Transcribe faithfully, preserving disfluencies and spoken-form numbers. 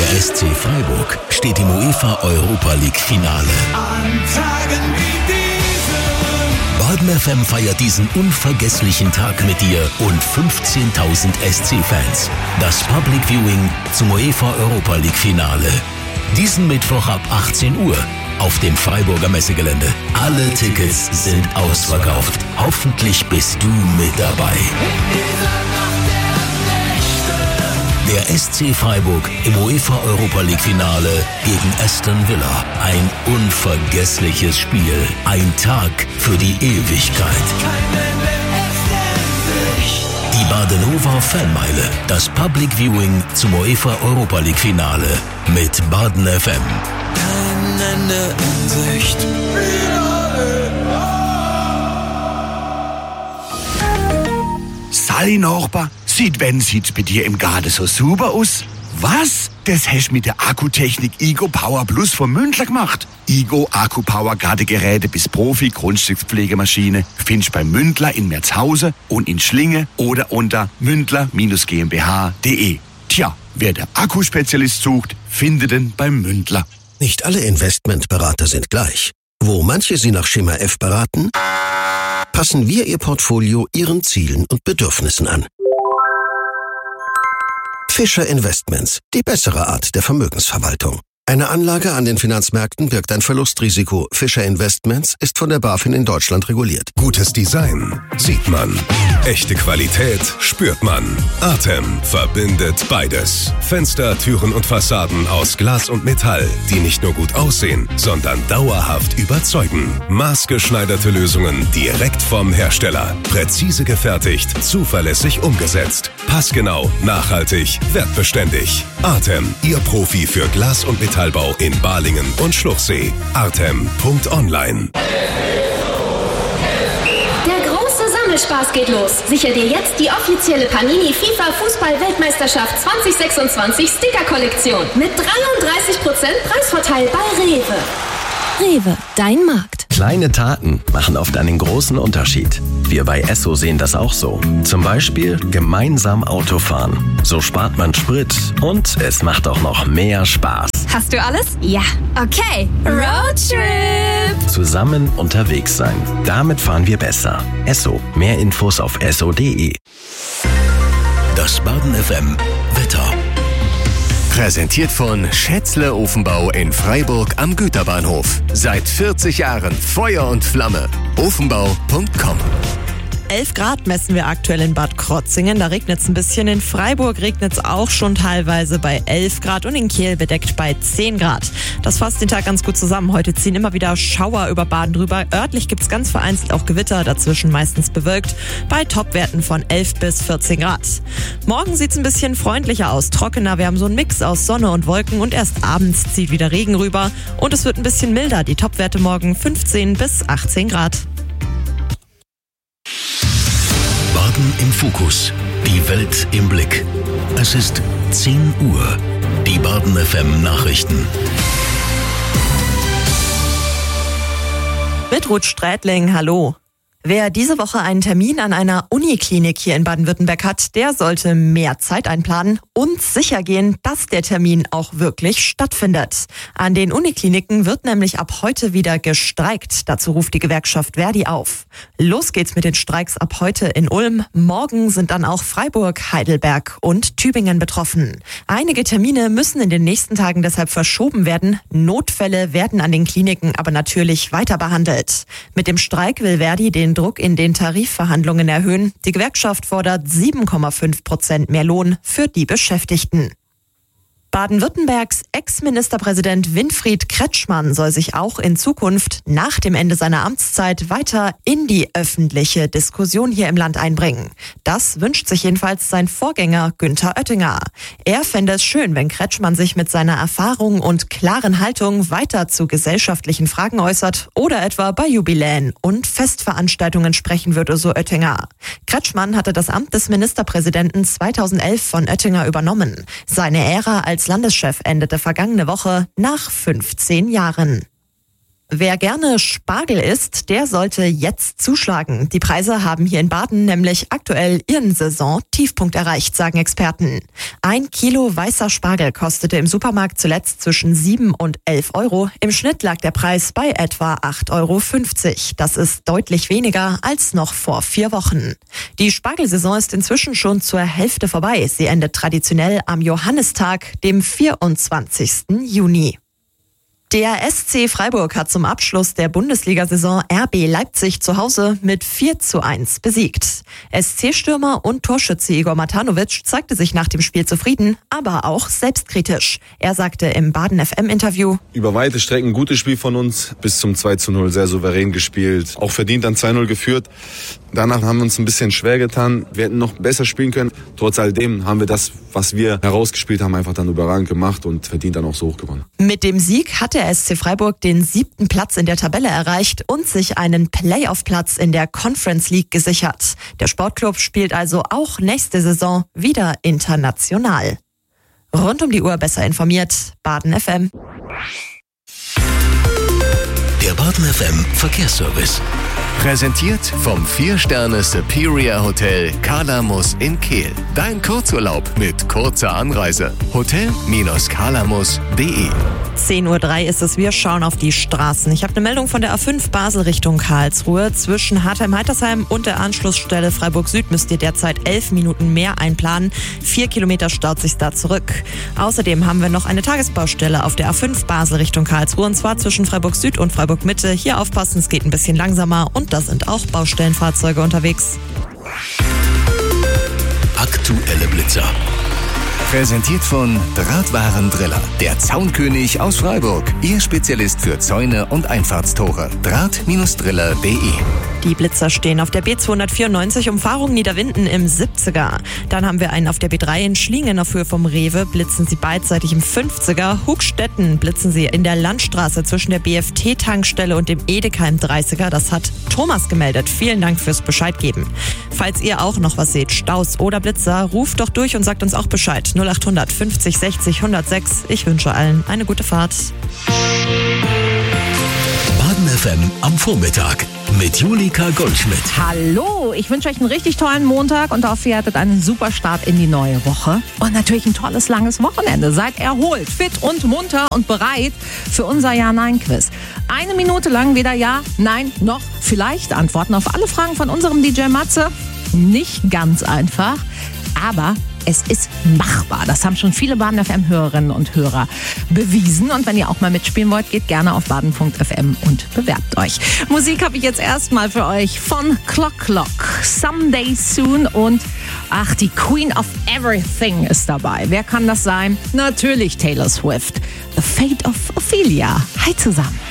Der S C Freiburg steht im UEFA Europa League Finale. An Tagen wie diesen. Baden F M feiert diesen unvergesslichen Tag mit dir und fünfzehntausend S C-Fans. Das Public Viewing zum UEFA Europa League Finale. Diesen Mittwoch ab achtzehn Uhr auf dem Freiburger Messegelände. Alle Tickets sind ausverkauft. Hoffentlich bist du mit dabei. Der S C Freiburg im UEFA Europa League Finale gegen Aston Villa. Ein unvergessliches Spiel. Ein Tag für die Ewigkeit. Die Badenova Fanmeile. Das Public Viewing zum UEFA Europa League Finale mit Baden F M. Kein Ende in Sicht. Sally Nachbar, sieht wenn sieht's bei dir im Garten so super aus? Was? Das hast mit der Akkutechnik Igo Power Plus von Mündler gemacht. Igo Akku Power Gartengeräte bis Profi Grundstückspflegemaschine findest bei Mündler in Merzhausen und in Schlinge oder unter mündler Bindestrich GmbH Punkt de. Tja, wer der Akkuspezialist sucht, findet ihn beim Mündler. Nicht alle Investmentberater sind gleich. Wo manche Sie nach Schema F beraten, passen wir Ihr Portfolio Ihren Zielen und Bedürfnissen an. Fischer Investments, die bessere Art der Vermögensverwaltung. Eine Anlage an den Finanzmärkten birgt ein Verlustrisiko. Fischer Investments ist von der BaFin in Deutschland reguliert. Gutes Design sieht man. Echte Qualität spürt man. Artem verbindet beides. Fenster, Türen und Fassaden aus Glas und Metall, die nicht nur gut aussehen, sondern dauerhaft überzeugen. Maßgeschneiderte Lösungen direkt vom Hersteller. Präzise gefertigt, zuverlässig umgesetzt. Passgenau, nachhaltig, wertbeständig. Artem, Ihr Profi für Glas- und Metallbau in Balingen und Schluchsee. artem punkt online. Der große Sammelspaß geht los. Sicher dir jetzt die offizielle Panini FIFA Fußball-Weltmeisterschaft zwanzig sechsundzwanzig Sticker-Kollektion mit dreiunddreißig Prozent Preisvorteil bei Rewe. Rewe, dein Markt. Kleine Taten machen oft einen großen Unterschied. Wir bei Esso sehen das auch so. Zum Beispiel gemeinsam Autofahren. So spart man Sprit und es macht auch noch mehr Spaß. Hast du alles? Ja. Okay. Roadtrip. Zusammen unterwegs sein. Damit fahren wir besser. Esso. Mehr Infos auf esso punkt de. Das Baden F M Wetter. Präsentiert von Schätzle Ofenbau in Freiburg am Güterbahnhof. Seit vierzig Jahren Feuer und Flamme. ofenbau punkt com. elf Grad messen wir aktuell in Bad Krotzingen. Da regnet es ein bisschen. In Freiburg regnet es auch schon teilweise bei elf Grad und in Kehl bedeckt bei zehn Grad. Das fasst den Tag ganz gut zusammen. Heute ziehen immer wieder Schauer über Baden drüber. Örtlich gibt es ganz vereinzelt auch Gewitter, dazwischen meistens bewölkt, bei Topwerten von elf bis vierzehn Grad. Morgen sieht es ein bisschen freundlicher aus, trockener. Wir haben so einen Mix aus Sonne und Wolken und erst abends zieht wieder Regen rüber. Und es wird ein bisschen milder. Die Topwerte morgen fünfzehn bis achtzehn Grad. Baden im Fokus. Die Welt im Blick. Es ist zehn Uhr. Die Baden F M Nachrichten. Mit Ruth Strätling, hallo. Wer diese Woche einen Termin an einer Uniklinik hier in Baden-Württemberg hat, der sollte mehr Zeit einplanen und sicher gehen, dass der Termin auch wirklich stattfindet. An den Unikliniken wird nämlich ab heute wieder gestreikt. Dazu ruft die Gewerkschaft Verdi auf. Los geht's mit den Streiks ab heute in Ulm. Morgen sind dann auch Freiburg, Heidelberg und Tübingen betroffen. Einige Termine müssen in den nächsten Tagen deshalb verschoben werden. Notfälle werden an den Kliniken aber natürlich weiter behandelt. Mit dem Streik will Verdi den Druck in den Tarifverhandlungen erhöhen. Die Gewerkschaft fordert sieben Komma fünf Prozent mehr Lohn für die Beschäftigten. Baden-Württembergs Ex-Ministerpräsident Winfried Kretschmann soll sich auch in Zukunft nach dem Ende seiner Amtszeit weiter in die öffentliche Diskussion hier im Land einbringen. Das wünscht sich jedenfalls sein Vorgänger Günther Oettinger. Er fände es schön, wenn Kretschmann sich mit seiner Erfahrung und klaren Haltung weiter zu gesellschaftlichen Fragen äußert oder etwa bei Jubiläen und Festveranstaltungen sprechen würde, so Oettinger. Kretschmann hatte das Amt des Ministerpräsidenten zweitausendelf von Oettinger übernommen. Seine Ära als Landeschef endete vergangene Woche nach fünfzehn Jahren. Wer gerne Spargel isst, der sollte jetzt zuschlagen. Die Preise haben hier in Baden nämlich aktuell ihren Saison-Tiefpunkt erreicht, sagen Experten. Ein Kilo weißer Spargel kostete im Supermarkt zuletzt zwischen sieben und elf Euro. Im Schnitt lag der Preis bei etwa acht Euro fünfzig. Das ist deutlich weniger als noch vor vier Wochen. Die Spargelsaison ist inzwischen schon zur Hälfte vorbei. Sie endet traditionell am Johannistag, dem vierundzwanzigsten Juni. Der S C Freiburg hat zum Abschluss der Bundesliga-Saison R B Leipzig zu Hause mit vier zu eins besiegt. S C-Stürmer und Torschütze Igor Matanovic zeigte sich nach dem Spiel zufrieden, aber auch selbstkritisch. Er sagte im Baden F M-Interview: Über weite Strecken gutes Spiel von uns, bis zum zwei zu null sehr souverän gespielt. Auch verdient dann zwei null geführt. Danach haben wir uns ein bisschen schwer getan. Wir hätten noch besser spielen können. Trotz alledem haben wir das, was wir herausgespielt haben, einfach dann überragend gemacht und verdient dann auch so hoch gewonnen. Mit dem Sieg hat der S C Freiburg den siebten Platz in der Tabelle erreicht und sich einen Playoff-Platz in der Conference League gesichert. Der Sportclub spielt also auch nächste Saison wieder international. Rund um die Uhr besser informiert, Baden F M. Der Baden F M Verkehrsservice. Präsentiert vom vier Sterne Superior Hotel Kalamus in Kehl. Dein Kurzurlaub mit kurzer Anreise. Hotel Kalamus punkt de. zehn Uhr drei ist es, wir schauen auf die Straßen. Ich habe eine Meldung von der A fünf Basel Richtung Karlsruhe. Zwischen Hartheim-Heitersheim und der Anschlussstelle Freiburg Süd müsst ihr derzeit elf Minuten mehr einplanen. Vier Kilometer staut sich da zurück. Außerdem haben wir noch eine Tagesbaustelle auf der A fünf Basel Richtung Karlsruhe, und zwar zwischen Freiburg Süd und Freiburg Mitte. Hier aufpassen, es geht ein bisschen langsamer und da sind auch Baustellenfahrzeuge unterwegs. Aktuelle Blitzer. Präsentiert von Drahtwarendriller, der Zaunkönig aus Freiburg. Ihr Spezialist für Zäune und Einfahrtstore. Draht Driller punkt de. Die Blitzer stehen auf der B zweihundertvierundneunzig, Umfahrung Niederwinden im siebziger. Dann haben wir einen auf der B drei in Schlingen auf Höhe vom Rewe, blitzen sie beidseitig im fünfziger. Hugstetten blitzen sie in der Landstraße zwischen der B F T-Tankstelle und dem Edeka im dreißiger. Das hat Thomas gemeldet. Vielen Dank fürs Bescheid geben. Falls ihr auch noch was seht, Staus oder Blitzer, ruft doch durch und sagt uns auch Bescheid. null achthundert fünfzig sechzig hundertsechs. Ich wünsche allen eine gute Fahrt. Baden F M am Vormittag mit Julika Goldschmidt. Hallo, ich wünsche euch einen richtig tollen Montag und hoffe, ihr hattet einen super Start in die neue Woche. Und natürlich ein tolles, langes Wochenende. Seid erholt, fit und munter und bereit für unser Ja-Nein-Quiz. Eine Minute lang weder Ja, Nein, noch vielleicht Antworten auf alle Fragen von unserem D J Matze. Nicht ganz einfach, aber es ist machbar. Das haben schon viele Baden F M-Hörerinnen und Hörer bewiesen. Und wenn ihr auch mal mitspielen wollt, geht gerne auf baden punkt f m und bewerbt euch. Musik habe ich jetzt erstmal für euch von Clock Clock. Someday Soon und ach, die Queen of Everything ist dabei. Wer kann das sein? Natürlich Taylor Swift. The Fate of Ophelia. Hi zusammen.